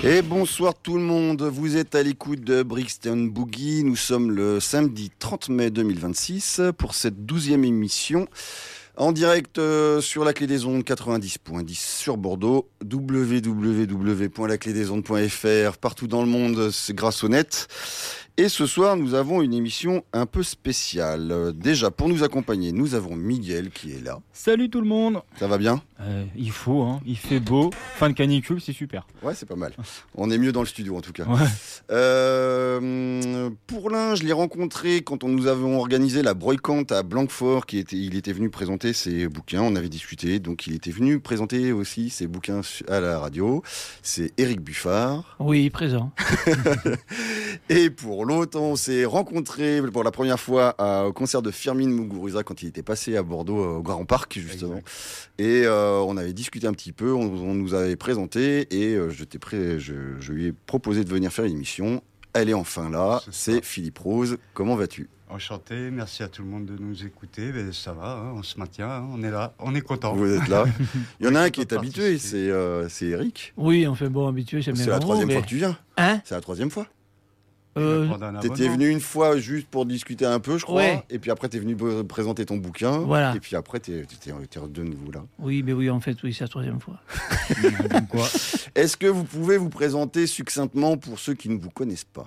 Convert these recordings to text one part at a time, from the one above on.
Et bonsoir tout le monde, vous êtes à l'écoute de Brixton Boogie, nous sommes le samedi 30 mai 2026 pour cette 12e émission en direct sur la clé des ondes 90.10 sur Bordeaux, www.laclédesondes.fr, partout dans le monde, c'est grâce au net. Et ce soir, nous avons une émission un peu spéciale. Déjà, pour nous accompagner, nous avons Miguel qui est là. Salut tout le monde. Ça va bien ? Il faut, hein. Il fait beau. Fin de canicule, c'est super. Ouais, c'est pas mal. On est mieux dans le studio en tout cas. Ouais. Pour l'un, je l'ai rencontré quand nous avons organisé la Broycante à Blanquefort. Il était venu présenter ses bouquins. On avait discuté, donc il était venu présenter aussi ses bouquins à la radio. C'est Éric Buffard. Oui, présent. Et pour l'autre, on s'est rencontrés pour la première fois au concert de Firmin Muguruza quand il était passé à Bordeaux au Grand Parc justement. Exact. Et on avait discuté un petit peu, on nous avait présenté et je lui ai proposé de venir faire une émission. Elle est enfin là, c'est Philippe Rose. Comment vas-tu ? Enchanté, merci à tout le monde de nous écouter. Ben, ça va, hein, on se maintient, hein, on est là, on est content. Vous êtes là. Il y en a un qui est habitué, c'est Eric. Oui, enfin bon, habitué, j'aime bien. C'est la troisième fois que tu viens. Hein ? C'est la troisième fois. T'étais venu une fois juste pour discuter un peu, je crois. Ouais. Et puis après, t'es venu présenter ton bouquin. Voilà. Et puis après, t'es de nouveau là. Oui, mais oui, en fait, oui, c'est la troisième fois. Quoi ? Est-ce que vous pouvez vous présenter succinctement pour ceux qui ne vous connaissent pas ?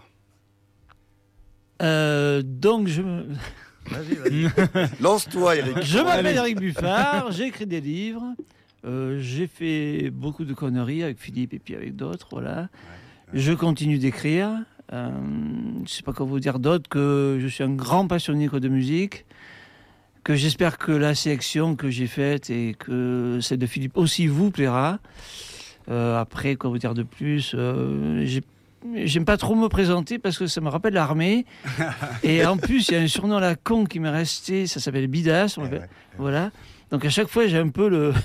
Donc, Vas-y. Lance-toi, Eric. Je m'appelle Éric Buffard, j'ai écrit des livres, j'ai fait beaucoup de conneries avec Philippe et puis avec d'autres, voilà. Ouais. Je continue d'écrire. Je ne sais pas quoi vous dire d'autre, que je suis un grand passionné de musique, que j'espère que la sélection que j'ai faite et que celle de Philippe aussi vous plaira. Après, quoi vous dire de plus, j'aime pas trop me présenter parce que ça me rappelle l'armée. Et en plus, il y a un surnom à la con qui m'est resté, ça s'appelle Bidas. Voilà. Donc à chaque fois, j'ai un peu le...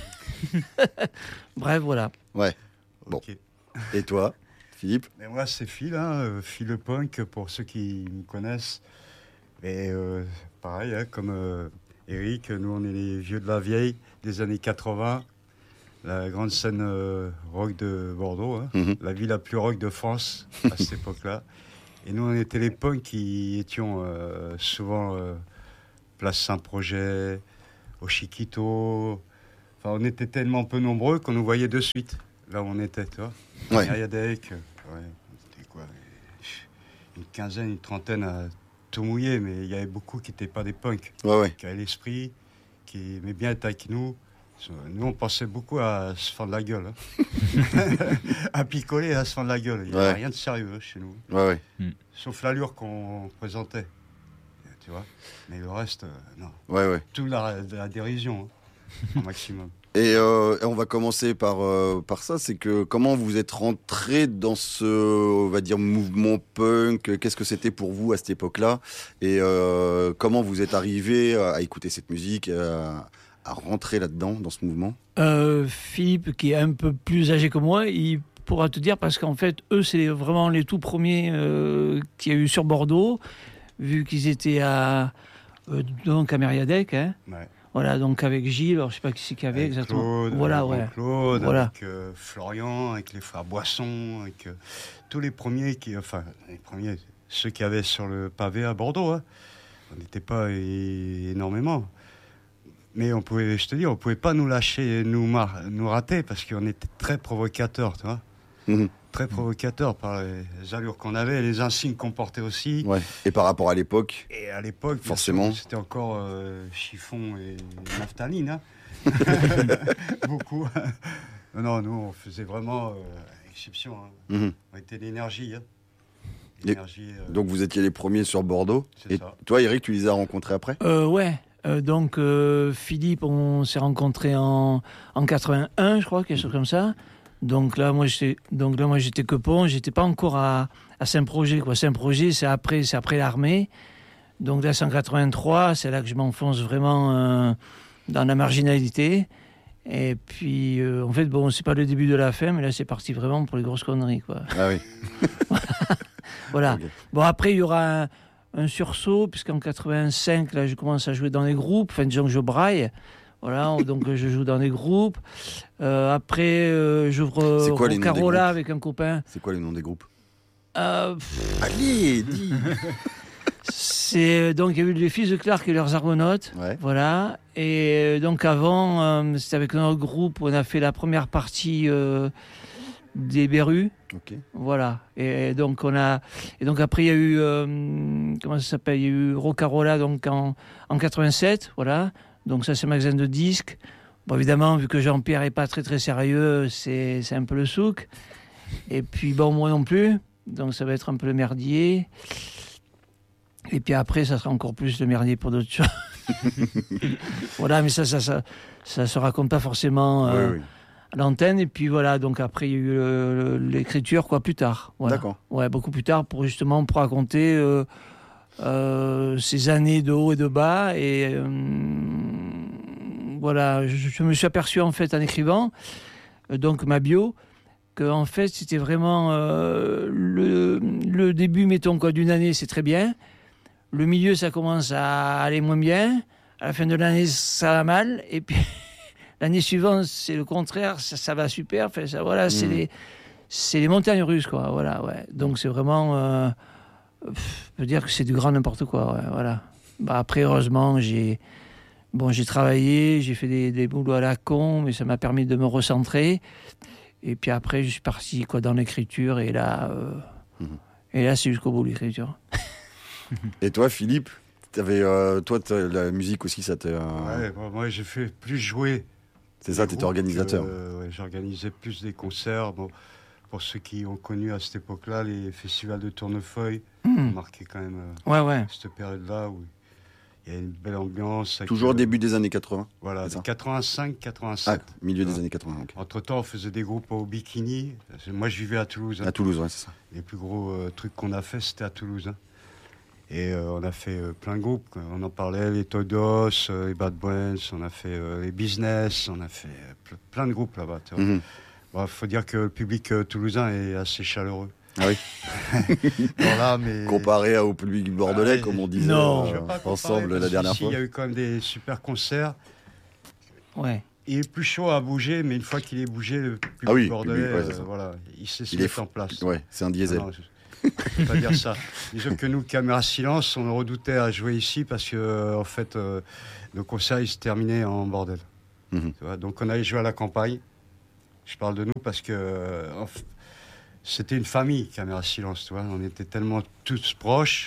Bref, voilà. Ouais. Bon. Okay. Et toi, Philippe ? Mais moi, c'est Phil, Phil le Punk, pour ceux qui me connaissent. Et pareil, hein, comme Eric, nous, on est les vieux de la vieille des années 80. La grande scène rock de Bordeaux, hein, la ville la plus rock de France à cette époque-là. Et nous, on était les punks qui étions souvent Place Saint-Projet, au Chiquito. Enfin, on était tellement peu nombreux qu'on nous voyait de suite, là où on était, tu vois. Ouais. Yadek, c'était quoi, une quinzaine, une trentaine à tout mouiller, mais il y avait beaucoup qui n'étaient pas des punks, qui avaient l'esprit, qui aimaient bien être avec nous. Nous, on pensait beaucoup à se fendre la gueule. Hein. À picoler et à se fendre la gueule. Il n'y avait rien de sérieux chez nous. Ouais. Sauf l'allure qu'on présentait. Tu vois ? Mais le reste, non. Ouais. Tout la dérision, au maximum. Et on va commencer par ça. C'est que comment vous êtes rentré dans ce, on va dire, mouvement punk ? Qu'est-ce que c'était pour vous à cette époque-là ? Et comment vous êtes arrivé à écouter cette musique à rentrer là-dedans, dans ce mouvement ? Philippe, qui est un peu plus âgé que moi, il pourra te dire, parce qu'en fait, eux, c'est vraiment les tout premiers qu'il y a eu sur Bordeaux, vu qu'ils étaient donc à Mériadec. Hein. Ouais. Voilà, donc avec Gilles, alors je ne sais pas qui c'est qu'il y avait exactement. Claude, voilà, Claude, voilà. Avec Florian, avec les frères Boisson, avec tous les premiers, ceux qui avaient sur le pavé à Bordeaux. Hein. On n'était pas énormément. Mais on pouvait pas nous lâcher, nous rater, parce qu'on était très provocateurs, tu vois. Très provocateurs par les allures qu'on avait, les insignes qu'on portait aussi. Ouais. Et par rapport à l'époque ? Et à l'époque, forcément, c'était encore chiffon et naphtaline, hein. Beaucoup. Non, nous, on faisait vraiment exception. Hein. On était l'énergie. Hein. Donc vous étiez les premiers sur Bordeaux. C'est ça. Toi, Eric, tu les as rencontrés après ? Ouais. Donc Philippe, on s'est rencontrés en 81, je crois, quelque chose comme ça. Donc là, moi, j'étais Quepon, j'étais pas encore à Saint-Projet, quoi. Saint-Projet, c'est après l'armée. Donc là, 183, c'est là que je m'enfonce vraiment dans la marginalité. Et puis, en fait, bon, c'est pas le début de la fin, mais là, c'est parti vraiment pour les grosses conneries, quoi. Ah oui. Voilà. Okay. Bon, après, il y aura un sursaut, puisqu'en 85, là, je commence à jouer dans les groupes, enfin, disons que je braille. Voilà, donc je joue dans des groupes. Après, j'ouvre C'est quoi les noms des Rocarola groupes avec un copain. C'est quoi les noms des groupes? Allez, dis. Donc il y a eu les Fils de Clark et leurs Argonautes. Ouais. Voilà. Et donc avant, c'était avec notre groupe où on a fait la première partie des Berus. Ok. Voilà. Et donc après il y a eu comment ça s'appelle? Il y a eu Rocarola donc en 87. Voilà. Donc ça c'est un magasin de disques. Bon évidemment vu que Jean-Pierre est pas très très sérieux, c'est un peu le souk. Et puis bon moi non plus. Donc ça va être un peu le merdier. Et puis après, ça sera encore plus le merdier pour d'autres choses. Voilà, mais ça se raconte pas forcément Oui. à l'antenne. Et puis voilà, donc après, il y a eu l'écriture, quoi, plus tard. Voilà. D'accord. Ouais, beaucoup plus tard, pour raconter ces années de haut et de bas. Et voilà, je me suis aperçu, en fait, en écrivant, donc ma bio, que en fait, c'était vraiment le début, mettons, quoi, d'une année, c'est très bien. Le milieu, ça commence à aller moins bien. À la fin de l'année, ça va mal. Et puis, l'année suivante, c'est le contraire. Ça va super. Enfin, voilà, c'est les montagnes russes, quoi. Voilà, ouais. Donc, c'est vraiment... je peux dire que c'est du grand n'importe quoi, ouais, voilà. Bah, après, heureusement, j'ai travaillé, j'ai fait des boulots à la con, mais ça m'a permis de me recentrer. Et puis après, je suis parti, quoi, dans l'écriture. Et là, c'est jusqu'au bout, l'écriture. Et toi, Philippe, la musique aussi, ça t'a... Ouais, moi j'ai fait plus jouer. C'est ça, t'étais organisateur. Ouais, j'organisais plus des concerts. Bon, pour ceux qui ont connu à cette époque-là, les festivals de Tournefeuille ont marqué quand même Ouais. cette période-là où il y a une belle ambiance. Toujours début des années 80. Voilà, 85, 87. Ah, milieu des années 80. Okay. Entre-temps, on faisait des groupes au Bikini. Moi, je vivais à Toulouse. À Toulouse, ouais, c'est ça. Les plus gros trucs qu'on a fait, c'était à Toulouse. Et on a fait plein de groupes. On en parlait, les Todos, les Bad Brains, on a fait les Business, on a fait plein de groupes là-bas. Bon, faut dire que le public toulousain est assez chaleureux. Ah oui. Voilà, mais... Comparé au public bordelais, comme on disait ensemble la dernière fois. Il y a eu quand même des super concerts. Ouais. Il est plus chaud à bouger, mais une fois qu'il est bougé, le public bordelais, voilà, il sait se mettre en place. Ouais, c'est un diesel. Je ne peux pas dire ça. Disons que nous, Caméra Silence, on redoutait à jouer ici parce que, en fait, nos concerts, ils se terminaient en bordel. Tu vois, donc, on allait jouer à la campagne. Je parle de nous parce que c'était une famille, Caméra Silence. Tu vois. On était tellement tous proches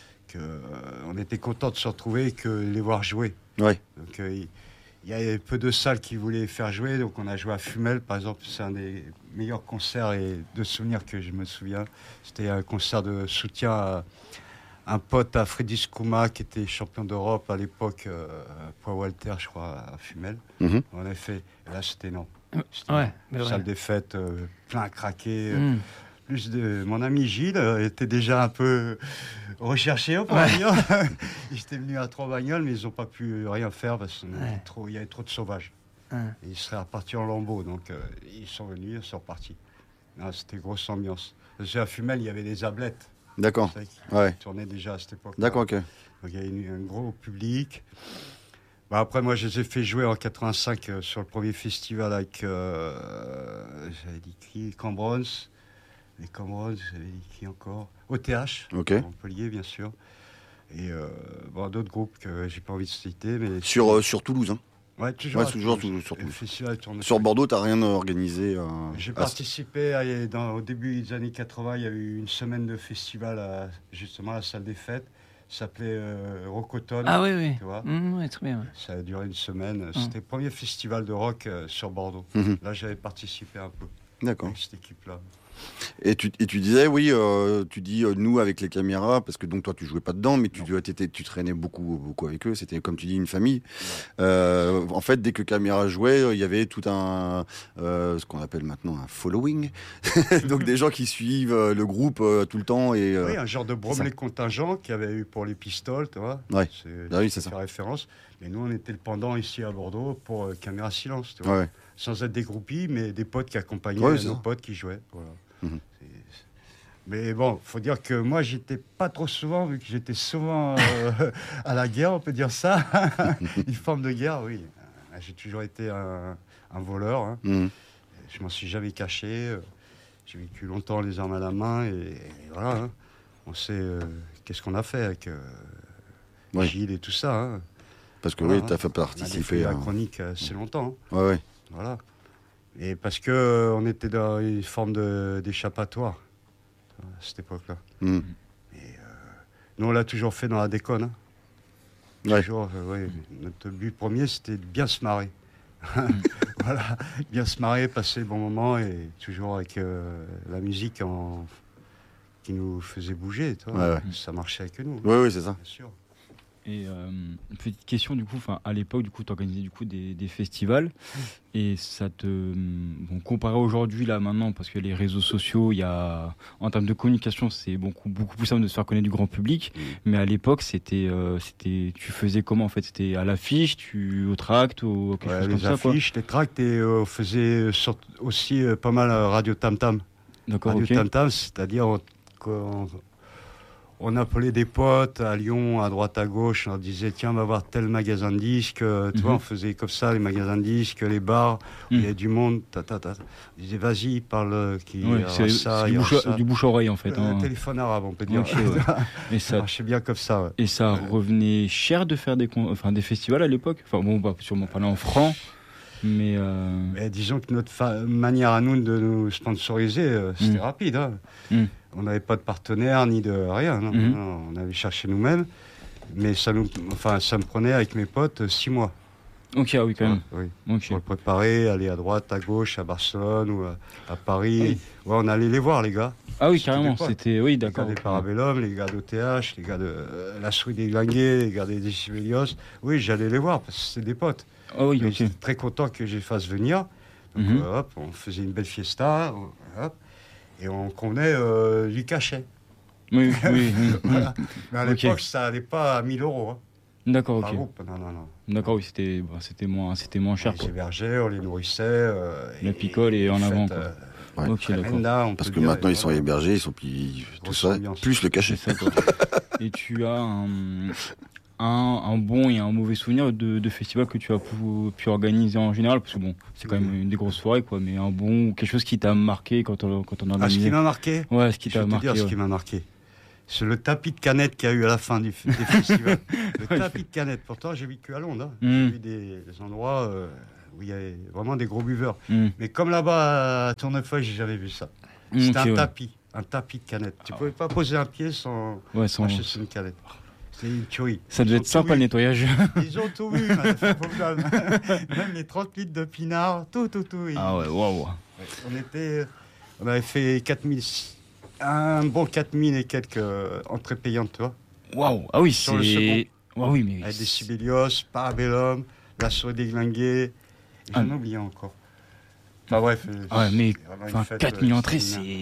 qu'on était contents de se retrouver et que les voir jouer. Ouais. Donc, il y avait peu de salles qui voulaient faire jouer, donc on a joué à Fumel, par exemple. C'est un des meilleurs concerts et de souvenirs que je me souviens. C'était un concert de soutien à un pote à Freddy Skouma, qui était champion d'Europe à l'époque, poids Walter, je crois, à Fumel. On a fait, et là c'était énorme. Salle des fêtes, plein à craquer. Plus de mon ami Gilles était déjà un peu recherché, on pourrait dire. Ils étaient venus à 3 bagnoles, mais ils n'ont pas pu rien faire parce qu'il y avait trop de sauvages. Et ils seraient repartis en lambeaux, donc ils sont venus, ils sont repartis. C'était grosse ambiance. Parce qu'à Fumel, il y avait des ablettes. D'accord. Qui tournaient déjà à cette époque. D'accord, ok. Donc il y a eu un gros public. Bah, après, moi, je les ai fait jouer en 85 sur le premier festival avec, j'avais dit qui, Cambrons. Les Cameroun, j'avais dit qui encore OTH, Montpellier, bien sûr. Et d'autres groupes que j'ai pas envie de citer. Mais sur Toulouse, hein. Ouais, toujours sur Toulouse. Sur Bordeaux, tu n'as rien organisé J'ai participé au début des années 80. Il y a eu une semaine de festival justement à la salle des fêtes. Ça s'appelait Rockautomne. Ah oui. Tu vois ouais, très bien. Ouais. Ça a duré une semaine. C'était le premier festival de rock sur Bordeaux. Là, j'avais participé un peu. D'accord. Avec cette équipe-là. Et tu disais, oui, tu dis nous avec les caméras, parce que donc toi tu jouais pas dedans, mais tu traînais beaucoup avec eux, c'était comme tu dis une famille. En fait, dès que caméra jouait, il y avait tout ce qu'on appelle maintenant un following, donc des gens qui suivent le groupe tout le temps. Oui, un genre de Bromley contingent qu'il y avait eu pour les Pistoles, tu vois. Ouais. C'est ça. Référence. Mais nous, on était le pendant ici à Bordeaux pour Caméra Silence, tu vois. Ouais. Sans être des groupies, mais des potes qui accompagnaient nos potes qui jouaient. Voilà. Mais bon, faut dire que moi, j'étais pas trop souvent, vu que j'étais souvent à la guerre, on peut dire ça. Une forme de guerre, oui. J'ai toujours été un voleur. Hein. Je m'en suis jamais caché. J'ai vécu longtemps les armes à la main et voilà. Hein. On sait qu'est-ce qu'on a fait avec Gilles et tout ça. Hein. Parce que voilà, oui, tu as fait participer à la chronique assez longtemps. Hein. Ouais. Voilà. Et parce qu'on était dans une forme d'échappatoire à cette époque-là. Et nous, on l'a toujours fait dans la déconne. Hein. Toujours, notre but premier, c'était de bien se marrer. Voilà, bien se marrer, passer le bon moment et toujours avec la musique qui nous faisait bouger. Toi. Ça marchait avec nous. Oui, c'est ça. Bien sûr. Et une petite question, du coup, à l'époque, du coup, tu organisais des festivals. Et ça te. Bon, comparé aujourd'hui, là, maintenant, parce que les réseaux sociaux, en termes de communication, c'est beaucoup plus simple de se faire connaître du grand public. Mais à l'époque, tu faisais comment, en fait? C'était à l'affiche, au tract, ou quelque chose comme ça, quoi? Les affiches, les tracts, et on faisait aussi pas mal Radio Tam Tam. D'accord, Radio Tam Tam, c'est-à-dire on appelait des potes à Lyon, à droite, à gauche, on leur disait tiens, on va voir tel magasin de disques, tu vois, on faisait comme ça, les magasins de disques, les bars, où il y a du monde, on disait vas-y, parle, du bouche-oreille en fait. Un téléphone arabe, on peut dire. Okay, ouais. Et ça marchait bien comme ça. Ouais. Et ça revenait cher de faire des festivals à l'époque. Enfin bon, on va sûrement parler en francs. Mais disons que notre manière à nous de nous sponsoriser, c'était rapide. Hein. On n'avait pas de partenaire ni de rien. Non, on avait cherché nous-mêmes. Mais ça me prenait avec mes potes 6 mois. Ok, oui, quand même. Oui. Okay. Pour le préparer, aller à droite, à gauche, à Barcelone ou à Paris. Oui. Ouais, on allait les voir, les gars. Ah oui, carrément. C'était, oui, d'accord. Les gars des Parabellum, les gars d'OTH, les gars de La Souris des Glingués, les gars des Décibelios. Oui, j'allais les voir parce que c'était des potes. Ah oui, ok. J'étais très content que je les fasse venir. Donc, on faisait une belle fiesta. Et on convenait du cachet. Oui. Voilà. Mais à l'époque, ça n'allait pas à 1 000 €. Hein. D'accord, ok. Non. D'accord, oui, c'était moins cher. On les hébergeait, on les nourrissait. La picole et en avant. Ok, d'accord. Parce que maintenant, ils sont hébergés, ils sont tout ça, plus le cachet. Ça, et tu as un bon et un mauvais souvenir de festivals que tu as pu organiser en général, parce que bon, c'est quand même une des grosses soirées, quoi, mais un bon ou quelque chose qui t'a marqué quand on a organisé. Ah, ce qui m'a marqué. Ouais, ce qui t'a marqué. Ce qui m'a marqué. C'est le tapis de canette qu'il y a eu à la fin des festivals. Le tapis de canette. Pourtant, j'ai vécu à Londres. Hein. J'ai vu des endroits où il y avait vraiment des gros buveurs. Mais comme là-bas à Tournefeuille, j'ai jamais vu ça. C'était un tapis de canette. Tu pouvais pas poser un pied sans marcher sur une canette. C'est une tuerie. Ça devait être sympa le nettoyage. Ils ont tout vu, même les 30 litres de pinard, tout. Ah ouais, waouh. On avait fait 4000, un bon 4000 et quelques entrées payantes, tu vois. Waouh, ah oui, sur le second. Ah oui, mais. Avec des Sibelius, Parabellum, La Souris des Glingués, j'en oublié encore. Enfin bref. Ouais, mais 4000 entrées,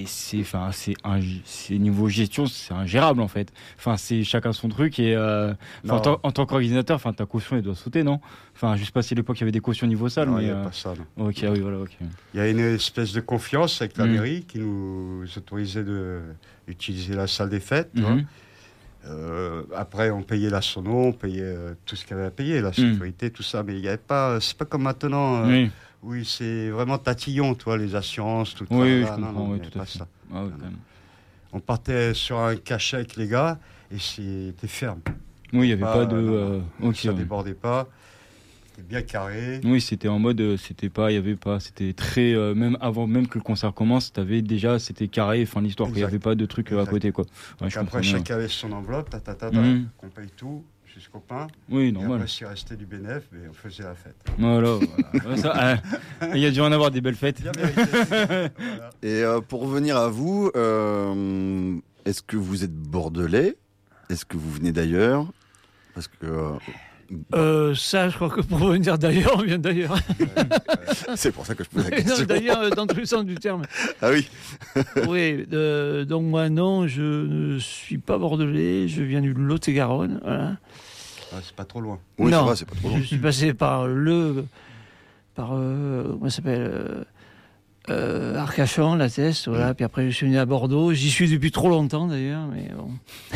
c'est niveau gestion, c'est ingérable en fait. Enfin, c'est chacun son truc et en tant qu'organisateur, ta caution elle doit sauter, non? Enfin, je sais pas si à l'époque il y avait des cautions niveau salle, non, mais il n'y a pas ça. Non. Ok, oui, voilà, ok. Il y a une espèce de confiance avec la mairie qui nous autorisait d'utiliser la salle des fêtes. Après, on payait la sono, on payait tout ce qu'il y avait à payer, la sécurité, tout ça, mais il y avait pas. C'est pas comme maintenant. Oui, c'est vraiment tatillon, toi, les assurances, tout ça. Oui, je comprends, tout à fait. Ça. Ah, oui, quand même. On partait sur un cachet avec les gars et c'était ferme. Oui, il n'y avait pas de. Ça débordait pas. C'était bien carré. Oui, c'était en mode, c'était très. Même avant même que le concert commence, c'était carré, fin de l'histoire. Il n'y avait pas de truc à côté, quoi. Ouais, après, chacun avait son enveloppe, qu'on paye tout. Jusqu'au pain. Oui, normal. Et après, s'il restait du bénéf, on faisait la fête. Voilà. Il y a dû en avoir des belles fêtes. Bien mérité. Voilà. Et pour revenir à vous, est-ce que vous êtes bordelais? Est-ce que vous venez d'ailleurs? Parce que ça, je crois que pour venir d'ailleurs, on vient d'ailleurs. C'est pour ça que je pose la question. D'ailleurs, dans tous les sens du terme. Ah oui. Oui, donc moi non, je ne suis pas bordelais, je viens du Lot-et-Garonne, voilà. Ah, c'est pas trop loin. Oui, non, ça va, c'est pas trop loin. Je suis passé par comment ça s'appelle Arcachon, la Teste, voilà. Puis après, je suis venu à Bordeaux. J'y suis depuis trop longtemps d'ailleurs, mais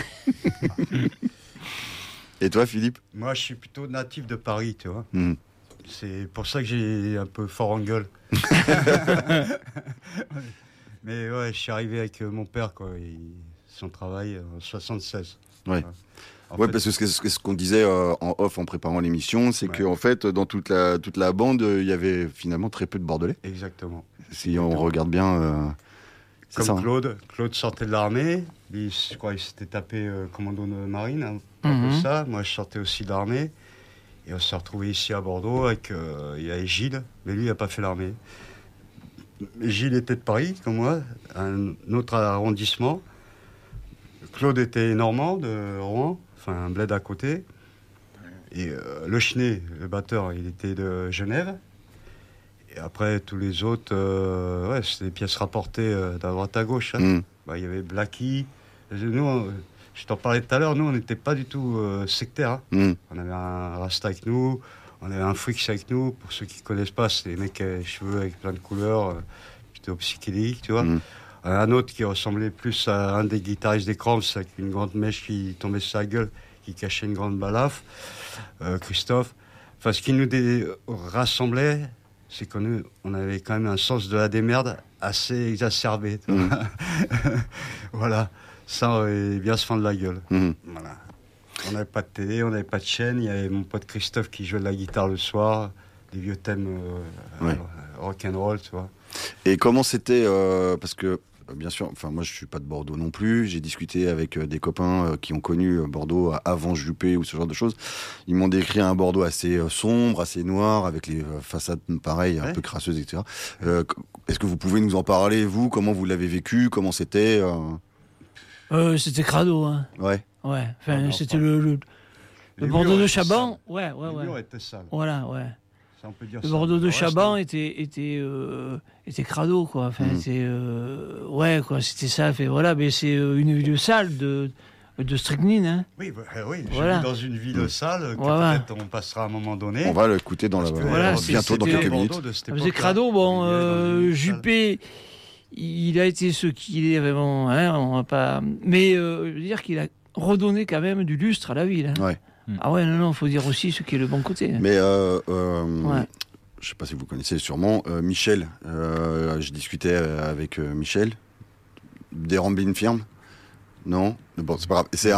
bon. Et toi, Philippe? Moi, je suis plutôt natif de Paris, tu vois. C'est pour ça que j'ai un peu fort en gueule. Mais ouais, je suis arrivé avec mon père, quoi. Son travail en 76. Ouais. En Ouais, fait, parce que ce qu'on disait en off en préparant l'émission, c'est Ouais. qu'en fait, dans toute la bande, il y avait finalement très peu de Bordelais. exactement. Si on regarde bien, c'est Comme ça. Hein. Claude sortait de l'armée. Je crois qu'il s'était tapé commando de marine, hein, un peu Mhm. ça. Moi, je sortais aussi de l'armée. Et on s'est retrouvés ici à Bordeaux avec il y avait Gilles, mais lui, il n'a pas fait l'armée. Gilles était de Paris, comme moi, un autre arrondissement. Claude était normand, de Rouen, enfin un bled à côté. Et Le Chenet, le batteur, il était de Genève. Et après, tous les autres, ouais, c'était des pièces rapportées d'à droite à gauche. Hein. Mm. Bah, il y avait Blacky. Nous, je t'en parlais tout à l'heure, nous, on n'était pas du tout sectaires. Hein. Mm. On avait un Rasta avec nous, on avait un Frix avec nous. Pour ceux qui ne connaissent pas, c'est des mecs avec les cheveux avec plein de couleurs, plutôt psychédéliques, tu vois. Mm. Un autre qui ressemblait plus à un des guitaristes des Cramps, avec une grande mèche qui tombait sur la gueule, qui cachait une grande balafre, Christophe. Enfin, ce qui nous rassemblait, c'est qu'on avait quand même un sens de la démerde assez exacerbé. Tu vois. Voilà, ça, on avait bien se fendre la gueule. Mm. Voilà. On n'avait pas de télé, on n'avait pas de chaîne. Il y avait mon pote Christophe qui jouait de la guitare le soir, des vieux thèmes Ouais. rock'n'roll, tu vois. Et comment c'était parce que bien sûr, enfin moi je suis pas de Bordeaux non plus. J'ai discuté avec des copains qui ont connu Bordeaux avant Juppé ou ce genre de choses. Ils m'ont décrit un Bordeaux assez sombre, assez noir, avec les façades pareilles, un Ouais. peu crasseuses, etc. Est-ce que vous pouvez nous en parler, vous? Comment vous l'avez vécu? Comment c'était C'était crado, hein. Ouais. Ouais. Enfin, Ah non, c'était pas- le Les Bordeaux murs de étaient Chaban. sales. Ouais, ouais, Les murs ouais. étaient sales. Voilà, ouais. Ça, on peut dire Le ça. Bordeaux de Le reste, Chaban non. était crado, quoi. Enfin, Mhm. c'est ouais, quoi. C'était ça. Fait voilà, mais c'est une ville sale de strychnine, hein. Oui, oui. Voilà. Je vis dans une ville sale que Voilà. peut-être on passera à un moment donné. On va l'écouter dans la Parce que, Voilà, bientôt dans c'était- quelques minutes. Bordeaux de cette Ça faisait époque-là. crado. Bon, On vivait dans une ville sale. Juppé, il a été ce qu'il est vraiment. Hein, on va pas. Mais je veux dire qu'il a redonné quand même du lustre à la ville. Hein. Ouais. Ah ouais, non, faut dire aussi ce qui est le bon côté. Hein. Mais Ouais. je sais pas si vous connaissez sûrement Michel. Je discutais avec Michel des Ramblin' Firmes. Non, bon, c'est pas grave. C'est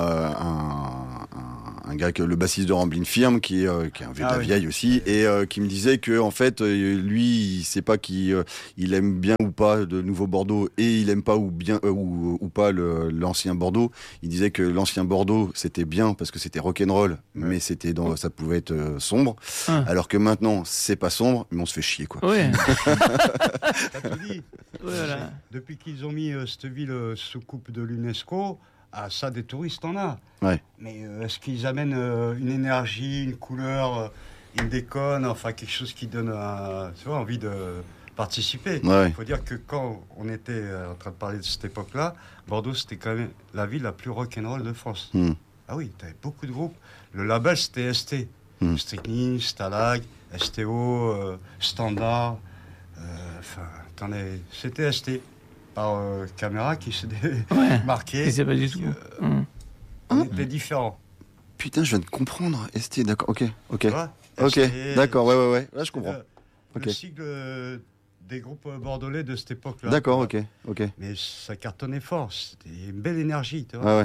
un gars, le bassiste de Ramblin' Firme, qui est un vieux de la oui. vieille aussi, et qui me disait que en fait, lui, il sait pas il aime bien ou pas de Nouveau Bordeaux, et il aime pas ou bien ou pas l'ancien Bordeaux. Il disait que l'ancien Bordeaux c'était bien parce que c'était rock'n'roll, mais ça pouvait être sombre. Ah. Alors que maintenant, c'est pas sombre, mais on se fait chier quoi. Ouais. T'as tout dit. Voilà. Depuis qu'ils ont mis cette ville sous coupe de l'UNESCO, ça, des touristes en a. Ouais. Mais est-ce qu'ils amènent une énergie, une couleur, une déconne, enfin quelque chose qui donne tu vois, envie de participer. Ouais. Il faut dire que quand on était en train de parler de cette époque-là, Bordeaux, c'était quand même la ville la plus rock'n'roll de France. Hmm. Ah oui, tu avais beaucoup de groupes. Le label, c'était ST. Hmm. Strychnine, Stalag, STO, Standard. Enfin, c'était ST. Par caméra qui s'est Ouais. marqué. Je sais pas du tout. On était différents. Putain, je viens de comprendre. ST, d'accord, ok. Tu vois Ok, ST, d'accord, ouais, là je comprends. Ok. Le cycle des groupes bordelais de cette époque-là. D'accord, tu vois. ok. Mais ça cartonnait fort. C'était une belle énergie, tu vois. Ouais.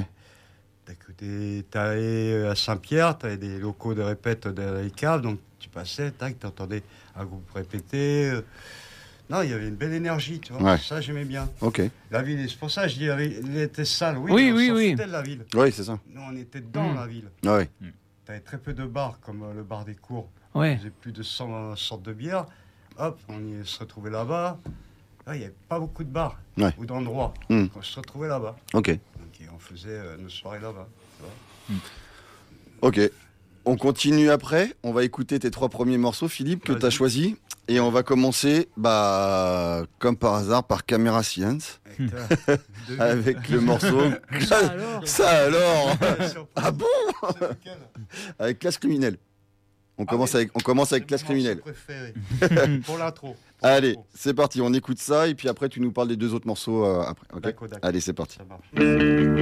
T'allais à Saint-Pierre, t'avais des locaux de répète dans les caves, donc tu passais, tac, t'entendais un groupe répéter. Non, il y avait une belle énergie, tu vois. Ouais. Ça, j'aimais bien. Ok. La ville, c'est pour ça que je dis, elle était sale. Oui, Oui, on oui, s'en oui. foutait de la ville. Oui, c'est ça. Nous, on était dans Mm. la ville. Ouais. T'avais très peu de bars, comme le bar des cours. Ouais. Il faisait plus de 100 sortes de bières. Hop, on y se retrouvait là-bas. Là, il n'y avait pas beaucoup de bars Ouais. ou d'endroits. Mm. On se retrouvait là-bas. Ok. Donc, on faisait nos soirées là-bas. tu vois. Ok. On continue après. On va écouter tes 3 premiers morceaux, Philippe, que tu as Vas-y. choisis. Et on va commencer, comme par hasard, par Camera Science, avec le morceau. Ça alors. Ça alors Ah bon Avec Classe Criminelle. On commence avec Classe Criminelle. Pour l'intro. Allez, c'est parti. On écoute ça et puis après, tu nous parles des 2 autres morceaux après. Ok. D'accord. Allez, c'est parti. Ça marche.